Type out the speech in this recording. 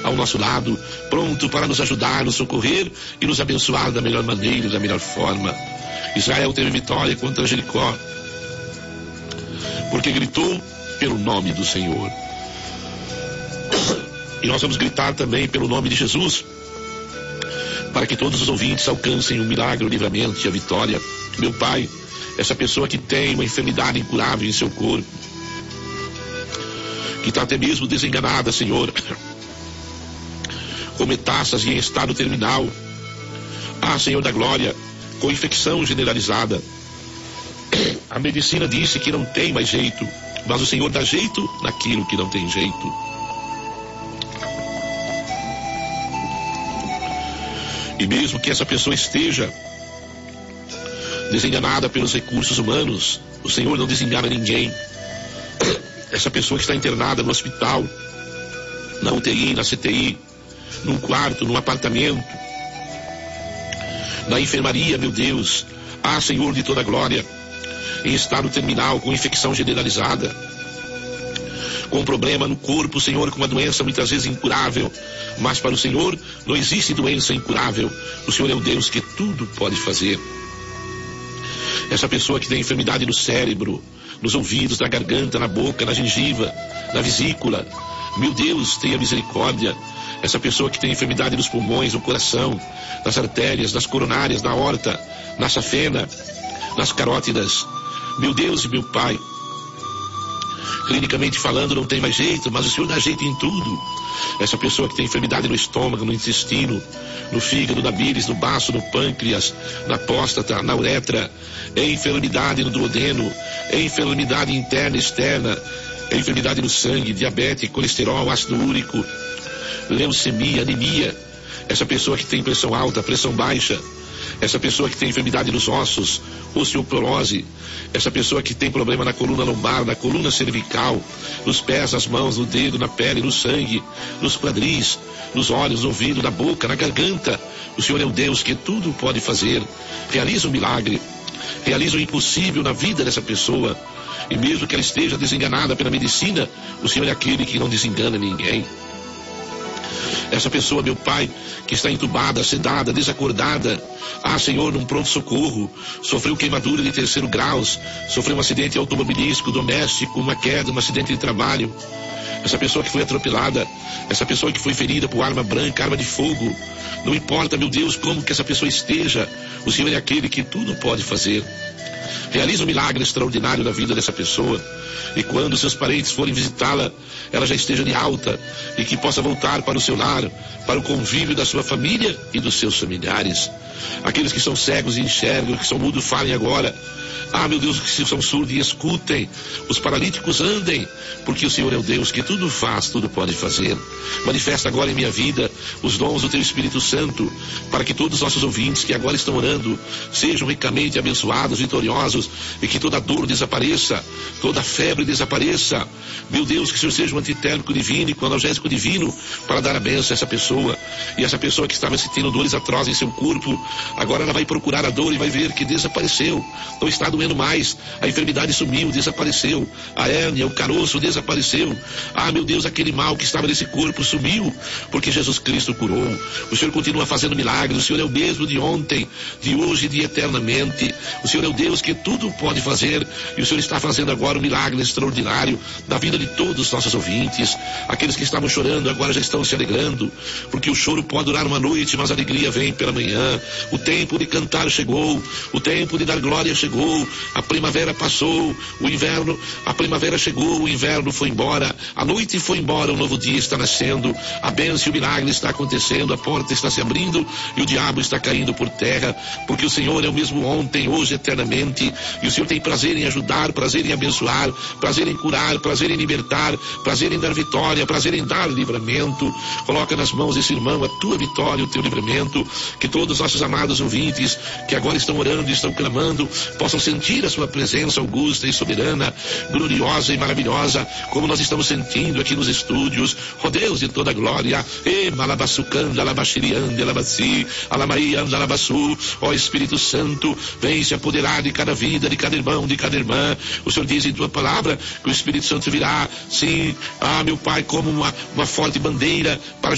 ao nosso lado, pronto para nos ajudar, nos socorrer e nos abençoar da melhor maneira, da melhor forma. Israel teve vitória contra Jericó, porque gritou pelo nome do Senhor. E nós vamos gritar também pelo nome de Jesus, para que todos os ouvintes alcancem o milagre, o livramento e a vitória. Meu Pai, essa pessoa que tem uma enfermidade incurável em seu corpo, que está até mesmo desenganada, Senhor, com metástase em estado terminal, Senhor da glória, com infecção generalizada. A medicina disse que não tem mais jeito, mas o Senhor dá jeito naquilo que não tem jeito. E mesmo que essa pessoa esteja desenganada pelos recursos humanos, o Senhor não desengana ninguém. Essa pessoa que está internada no hospital, na UTI, na CTI, num quarto, num apartamento, na enfermaria, meu Deus, Senhor de toda glória, em estado terminal, com infecção generalizada, com problema no corpo, Senhor, com uma doença muitas vezes incurável, mas para o Senhor não existe doença incurável. O Senhor é o Deus que tudo pode fazer. Essa pessoa que tem enfermidade no cérebro, nos ouvidos, na garganta, na boca, na gengiva, na vesícula, meu Deus, tenha misericórdia. Essa pessoa que tem enfermidade nos pulmões, no coração, nas artérias, nas coronárias, na aorta, na safena, nas carótidas, meu Deus e meu Pai, clinicamente falando não tem mais jeito, mas o Senhor dá jeito em tudo. Essa pessoa que tem enfermidade no estômago, no intestino, no fígado, na bílis, no baço, no pâncreas, na próstata, na uretra, enfermidade no duodeno, enfermidade interna e externa, enfermidade no sangue, diabetes, colesterol, ácido úrico, leucemia, anemia. Essa pessoa que tem pressão alta, pressão baixa, essa pessoa que tem enfermidade nos ossos, osteoporose, essa pessoa que tem problema na coluna lombar, na coluna cervical, nos pés, nas mãos, no dedo, na pele, no sangue, nos quadris, nos olhos, no ouvido, na boca, na garganta. O Senhor é o Deus que tudo pode fazer. Realiza um milagre, realiza o impossível na vida dessa pessoa. E mesmo que ela esteja desenganada pela medicina, o Senhor é aquele que não desengana ninguém. Essa pessoa, meu Pai, que está entubada, sedada, desacordada, Senhor, num pronto-socorro, sofreu queimadura de 3º grau, sofreu um acidente automobilístico, doméstico, uma queda, um acidente de trabalho. Essa pessoa que foi atropelada, essa pessoa que foi ferida por arma branca, arma de fogo, não importa, meu Deus, como que essa pessoa esteja, o Senhor é aquele que tudo pode fazer. Realiza um milagre extraordinário na vida dessa pessoa, e quando seus parentes forem visitá-la, ela já esteja de alta, e que possa voltar para o seu lar, para o convívio da sua família e dos seus familiares. Aqueles que são cegos e enxergam, que são mudos, falem agora. Meu Deus, que são surdos e escutem. Os paralíticos andem, porque o Senhor é o Deus que tudo faz, tudo pode fazer. Manifesta agora em minha vida os dons do Teu Espírito Santo, para que todos os nossos ouvintes que agora estão orando sejam ricamente abençoados, vitoriosos, e que toda dor desapareça, toda febre desapareça. Meu Deus, que o Senhor seja um antitérmico divino e com analgésico divino para dar a bênção a essa pessoa. E essa pessoa que estava sentindo dores atrozes em seu corpo, agora ela vai procurar a dor e vai ver que desapareceu, não está doendo mais, a enfermidade sumiu, desapareceu, a hérnia, o caroço desapareceu. Meu Deus, aquele mal que estava nesse corpo sumiu, porque Jesus Cristo curou. O Senhor continua fazendo milagres. O Senhor é o mesmo de ontem, de hoje e de eternamente. O Senhor é o Deus que tudo pode fazer, e o Senhor está fazendo agora um milagre extraordinário na vida de todos os nossos ouvintes. Aqueles que estavam chorando agora já estão se alegrando, porque o choro pode durar uma noite, mas a alegria vem pela manhã. O tempo de cantar chegou, o tempo de dar glória chegou, a primavera passou, o inverno, a primavera chegou, o inverno foi embora, a noite foi embora, um novo dia está nascendo, a bênção e o milagre está acontecendo, a porta está se abrindo e o diabo está caindo por terra, porque o Senhor é o mesmo ontem, hoje, eternamente, e o Senhor tem prazer em ajudar, prazer em abençoar, prazer em curar, prazer em libertar, prazer em dar vitória, prazer em dar livramento. Coloca nas mãos desse irmão a tua vitória, o teu livramento, que todos os nossos amados ouvintes que agora estão orando e estão clamando possam sentir a sua presença augusta e soberana, gloriosa e maravilhosa, como nós estamos sentindo aqui nos estúdios. Ó Deus de toda glória, malabassucanda, alabashirianda, alabassi, alamaíanda, alabassu. Ó Espírito Santo, vem se apoderar de cada vida, de cada irmão, de cada irmã. O Senhor diz em tua palavra que o Espírito Santo virá, sim, meu Pai, como uma forte bandeira para